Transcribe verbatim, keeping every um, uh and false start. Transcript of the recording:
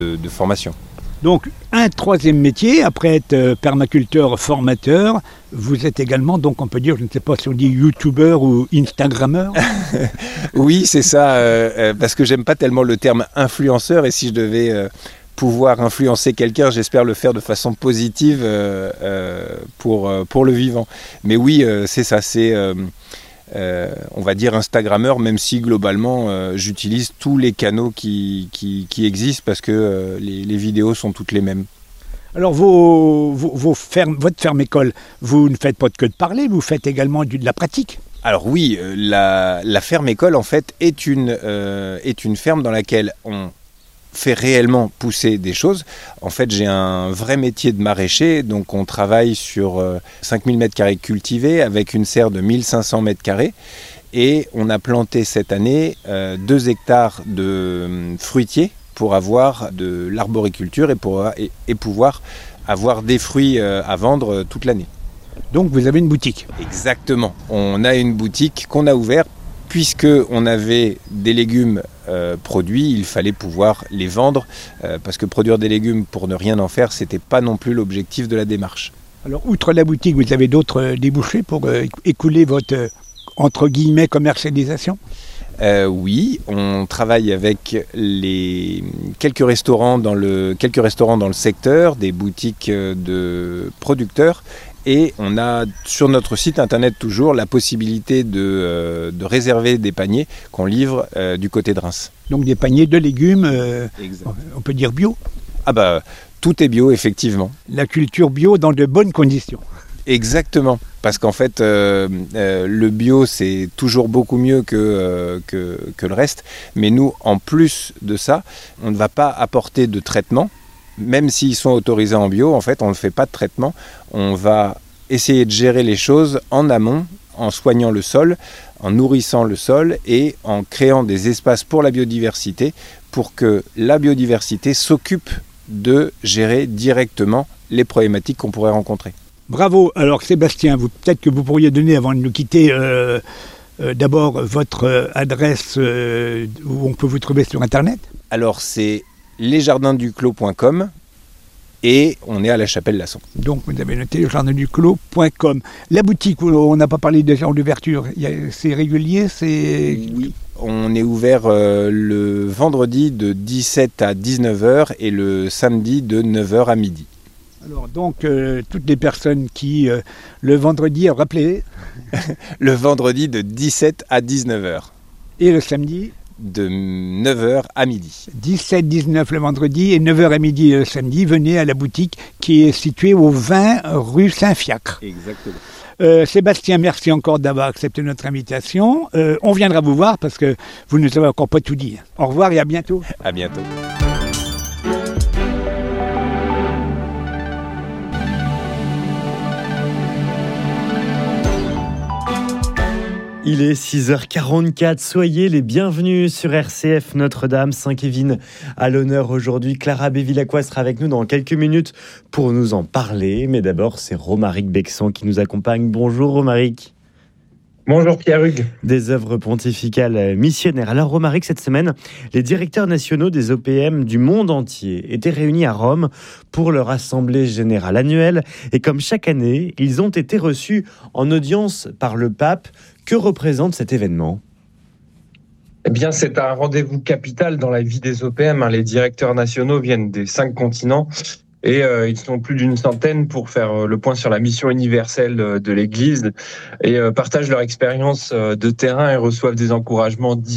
de, de formation. Donc, un troisième métier, après être euh, permaculteur formateur, vous êtes également, donc on peut dire, je ne sais pas si on dit youtubeur ou instagrammeur. Oui, c'est ça, euh, euh, parce que j'aime pas tellement le terme influenceur, et si je devais euh, pouvoir influencer quelqu'un, j'espère le faire de façon positive euh, euh, pour, euh, pour le vivant. Mais oui, euh, c'est ça, c'est... Euh, Euh, on va dire Instagrammeur, même si globalement euh, j'utilise tous les canaux qui, qui, qui existent parce que euh, les, les vidéos sont toutes les mêmes. Alors vos, vos, vos fermes, votre ferme école, vous ne faites pas que de parler, vous faites également du, de la pratique. Alors oui, euh, la, la ferme école en fait est une, euh, est une ferme dans laquelle on fait réellement pousser des choses. En fait, j'ai un vrai métier de maraîcher, donc on travaille sur euh, cinq mille mètres carrés cultivés avec une serre de mille cinq cents mètres carrés et on a planté cette année euh, deux hectares de euh, fruitiers pour avoir de l'arboriculture et, pour, et, et pouvoir avoir des fruits euh, à vendre toute l'année. Donc vous avez une boutique. Exactement. On a une boutique qu'on a ouverte. Puisqu'on avait des légumes euh, produits, il fallait pouvoir les vendre, euh, parce que produire des légumes pour ne rien en faire, ce n'était pas non plus l'objectif de la démarche. Alors, outre la boutique, vous avez d'autres euh, débouchés pour euh, écouler votre, euh, entre guillemets, commercialisation ? Euh, oui, on travaille avec les quelques restaurants dans le, quelques restaurants dans le secteur, des boutiques de producteurs. Et on a sur notre site internet toujours la possibilité de, euh, de réserver des paniers qu'on livre euh, du côté de Reims. Donc des paniers de légumes, euh, on peut dire bio ? Ah bah tout est bio effectivement. La culture bio dans de bonnes conditions. Exactement, parce qu'en fait euh, euh, le bio c'est toujours beaucoup mieux que, euh, que, que le reste. Mais nous en plus de ça, on ne va pas apporter de traitement. Même s'ils sont autorisés en bio, en fait, on ne fait pas de traitement. On va essayer de gérer les choses en amont, en soignant le sol, en nourrissant le sol et en créant des espaces pour la biodiversité pour que la biodiversité s'occupe de gérer directement les problématiques qu'on pourrait rencontrer. Bravo. Alors Sébastien, vous, peut-être que vous pourriez donner, avant de nous quitter, euh, euh, d'abord votre euh, adresse euh, où on peut vous trouver sur Internet. Alors c'est les jardins du clos point com et on est à la Chapelle-Lasson. Donc vous avez noté le jardin du clos point com. La boutique, on n'a pas parlé des heures d'ouverture, c'est régulier, c'est... Oui. On est ouvert euh, le vendredi de dix-sept à dix-neuf heures et le samedi de neuf heures à midi. Alors donc euh, toutes les personnes qui euh, le vendredi, rappelez le vendredi de dix-sept à dix-neuf heures. Et le samedi de neuf heures à midi. dix-sept dix-neuf le vendredi et neuf heures à midi le samedi. Venez à la boutique qui est située au vingt rue Saint-Fiacre. Exactement. Euh, Sébastien, merci encore d'avoir accepté notre invitation. Euh, on viendra vous voir parce que vous ne nous avez encore pas tout dit. Au revoir et à bientôt. À bientôt. Il est six heures quarante-quatre, soyez les bienvenus sur R C F Notre-Dame Saint-Kévin. À l'honneur aujourd'hui, Clara Bévilacqua sera avec nous dans quelques minutes pour nous en parler. Mais d'abord, c'est Romaric Bexon qui nous accompagne. Bonjour Romaric. Bonjour Pierre-Hugues. Des œuvres pontificales missionnaires. Alors Romaric, cette semaine, les directeurs nationaux des O P M du monde entier étaient réunis à Rome pour leur assemblée générale annuelle. Et comme chaque année, ils ont été reçus en audience par le pape. Que représente cet événement ? Eh bien, c'est un rendez-vous capital dans la vie des O P M. Les directeurs nationaux viennent des cinq continents et euh, ils sont plus d'une centaine pour faire le point sur la mission universelle de l'Église et euh, partagent leur expérience de terrain et reçoivent des encouragements